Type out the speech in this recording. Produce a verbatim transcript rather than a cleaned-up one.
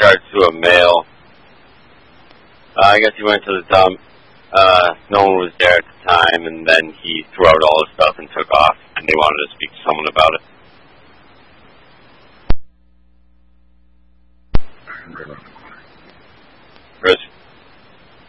regards to a male. Uh, I guess he went to the dump. Uh, no one was there at the time, and then he threw out all his stuff and took off, and they wanted to speak to someone about it.